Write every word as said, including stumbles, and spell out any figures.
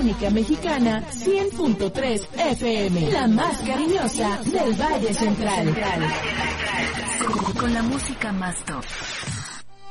única mexicana, cien punto tres F M, la más cariñosa del Valle Central. Con la música más top.